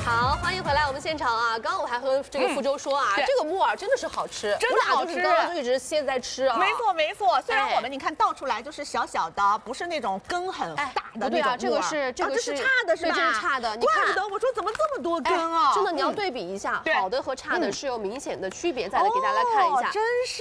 好，欢迎回来我们现场啊！刚刚我还和这个傅周说啊，这个木耳真的是好吃， 真的好吃， 我俩就是刚刚就一直歇在吃啊。 没错没错，虽然我们你看倒出来就是小小的，不是那种根很大的那种木耳。 这个是这是差的是吧？ 这是差的，你看， 怪不得我说怎么这么多根啊！ 真的你要对比一下，好的和差的是有明显的区别在的，给大家来看一下。 真是。